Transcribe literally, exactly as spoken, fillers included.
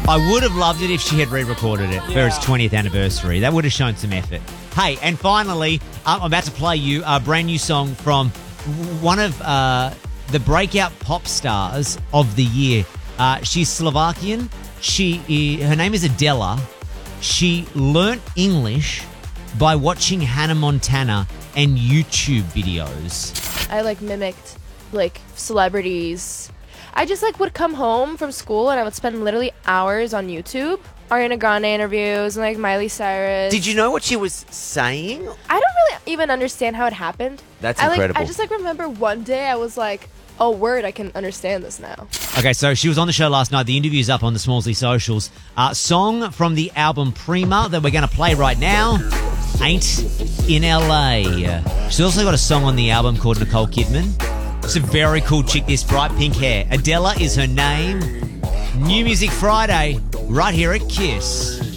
I would have loved it if she had re-recorded it for its twentieth anniversary. That would have shown some effort. Hey, and finally, uh, I'm about to play you a brand new song from one of uh, the breakout pop stars of the year. Uh, she's Slovakian. She is, her name is Adela. She learnt English by watching Hannah Montana and YouTube videos. I like mimicked like celebrities. I just like would come home from school and I would spend literally hours on YouTube. Ariana Grande interviews and like Miley Cyrus. Did you know what she was saying? I don't really even understand how it happened. That's I, like, incredible. I just like remember one day I was like, oh word, I can understand this now. Okay, so she was on the show last night. The interview's up on the Smallsy socials. Uh, song from the album Prima that we're going to play right now, Ain't in L A. She's also got a song on the album called Nicole Kidman. It's a very cool chick, this bright pink hair. Adela is her name. New Music Friday, right here at Kiss.